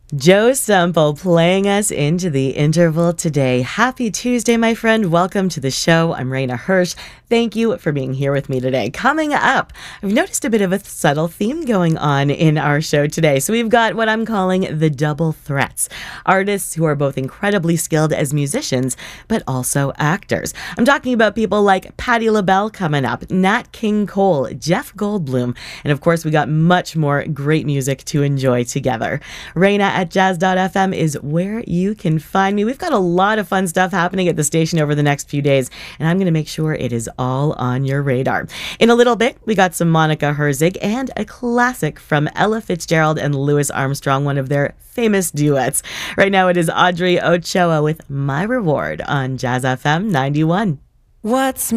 Joe Semple playing us into the interval today. Happy Tuesday, my friend. Welcome to the show. I'm Raina Hirsch. Thank you for being here with me today. Coming up, I've noticed a bit of a subtle theme going on in our show today. So we've got what I'm calling the double threats. Artists who are both incredibly skilled as musicians, but also actors. I'm talking about people like Patti LaBelle coming up, Nat King Cole, Jeff Goldblum, and of course we got much more great music to enjoy together. Raina at jazz.fm is where you can find me. We've got a lot of fun stuff happening at the station over the next few days, and I'm going to make sure it is all on your radar. In a little bit, we got some Monica Herzig and a classic from Ella Fitzgerald and Louis Armstrong, one of their famous duets. Right now, it is Audrey Ochoa with My Reward on Jazz FM 91. What's